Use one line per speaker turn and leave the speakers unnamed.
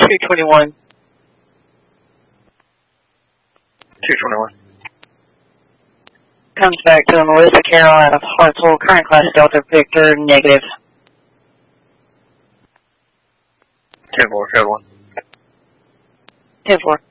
221.
221.
Comes back to Melissa Carroll out of Hartsville, current class Delta Victor, negative.
10-4, code 1.
10-4.